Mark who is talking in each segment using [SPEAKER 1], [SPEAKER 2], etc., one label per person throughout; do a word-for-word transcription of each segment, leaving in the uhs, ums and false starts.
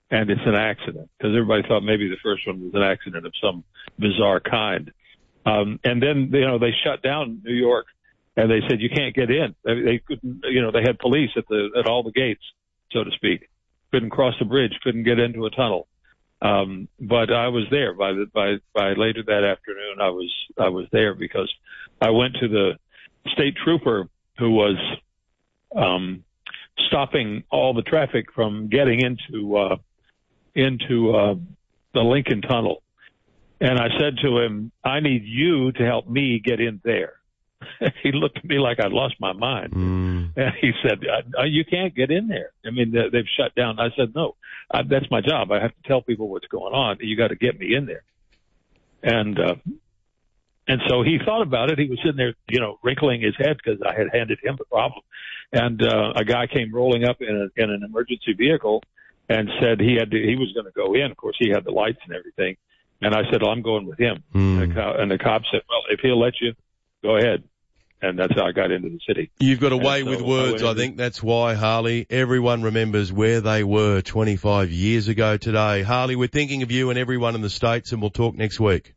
[SPEAKER 1] and it's an accident, because everybody thought maybe the first one was an accident of some bizarre kind. Um, and then, you know, they shut down New York, and they said you can't get in. They, they couldn't, you know, they had police at the at all the gates, so to speak. Couldn't cross the bridge, couldn't get into a tunnel. Um, but I was there by the, by by later that afternoon. I was I was there because I went to the state trooper who was um, stopping all the traffic from getting into uh, into uh, the Lincoln Tunnel. And I said to him, I need you to help me get in there. He looked at me like I'd lost my mind. Mm. And he said, you can't get in there. I mean, they've shut down. I said, no, I, that's my job. I have to tell people what's going on. You got to get me in there. And, uh, and so he thought about it. He was sitting there, you know, wrinkling his head because I had handed him the problem. And, uh, a guy came rolling up in, a, in an emergency vehicle and said he had to, he was going to go in. Of course, he had the lights and everything. And I said, well, I'm going with him. Mm. And, the cop, and the cop said, well, if he'll let you, go ahead. And that's how I got into the city.
[SPEAKER 2] You've got a way so with words, I, I think. That's why, Harley, everyone remembers where they were twenty-five years ago today. Harley, we're thinking of you and everyone in the States, and we'll talk next week.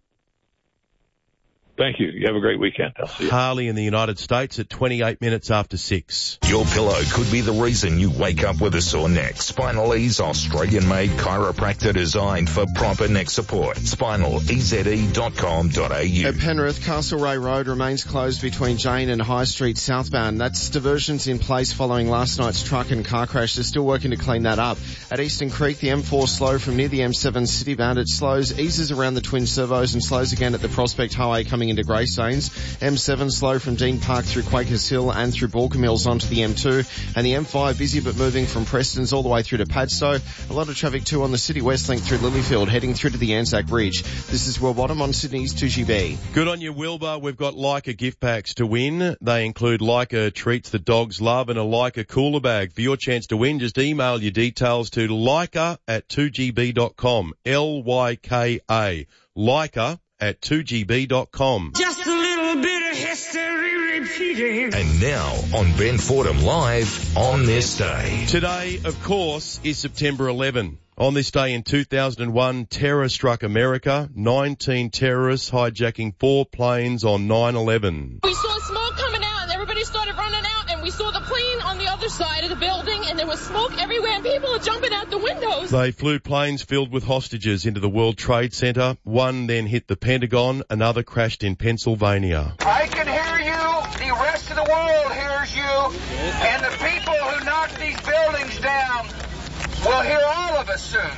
[SPEAKER 1] Thank you. You have a great weekend. I'll see you.
[SPEAKER 2] Harley in the United States at twenty-eight minutes after six.
[SPEAKER 3] Your pillow could be the reason you wake up with a sore neck. Spinal Ease, Australian-made chiropractor designed for proper neck support. spinal e z e dot com dot a u.
[SPEAKER 4] At Penrith, Castlereagh Road remains closed between Jane and High Street southbound. That's diversions in place following last night's truck and car crash. They're still working to clean that up. At Eastern Creek, the M four slow from near the M seven citybound. It slows, eases around the Twin Servos and slows again at the Prospect Highway coming into Greystanes. M seven slow from Dean Park through Quakers Hill and through Balker Mills onto the M two. And the M five busy but moving from Prestons all the way through to Padstow. A lot of traffic too on the City West Link through Lilyfield heading through to the Anzac Bridge. This is Will Bottom on Sydney's two G B.
[SPEAKER 2] Good on you, Wilbur. We've got Leica gift packs to win. They include Leica treats the dogs love and a Leica cooler bag. For your chance to win, just email your details to Leica at two g b dot com. L Y K A. Leica at two g b dot com.
[SPEAKER 5] Just a little bit of history repeating.
[SPEAKER 3] And now on Ben Fordham Live on this day.
[SPEAKER 2] Today, of course, is September eleventh. On this day in two thousand one, terror struck America. nineteen terrorists hijacking four planes on nine eleven.
[SPEAKER 6] We saw smoke coming out and everybody started running out, and we saw the plane on the other side of the building and there was smoke everywhere and people are jumping out the windows.
[SPEAKER 2] They flew planes filled with hostages into the World Trade Center. One then hit the Pentagon, another crashed in Pennsylvania.
[SPEAKER 7] I can hear you, the rest of the world hears you, and the people who knocked these buildings down will hear all of us soon.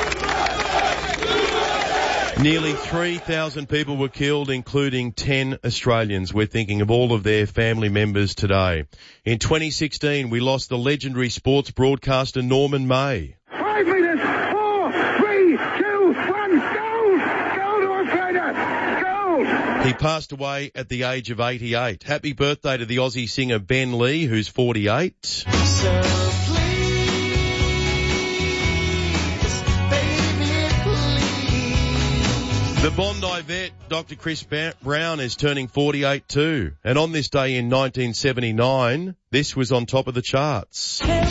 [SPEAKER 2] Nearly three thousand people were killed, including ten Australians. We're thinking of all of their family members today. In twenty sixteen, we lost the legendary sports broadcaster Norman May.
[SPEAKER 8] Five minutes, four, three, two, one, go! Go to Australia! Go!
[SPEAKER 2] He passed away at the age of eighty-eight. Happy birthday to the Aussie singer Ben Lee, who's forty-eight. So the Bondi vet, Doctor Chris Brown, is turning forty-eight too. And on this day in nineteen seventy-nine, this was on top of the charts.